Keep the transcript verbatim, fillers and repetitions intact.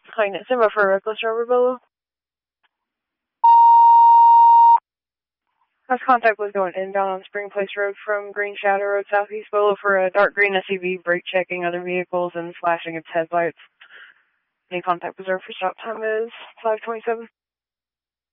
Hi, Simba for Reckless Driver Bolo. Last contact was going inbound on Spring Place Road from Green Shadow Road southeast Bolo for a dark green S U V, brake checking other vehicles and flashing its headlights. Any contact reserved for stop time is five twenty-seven.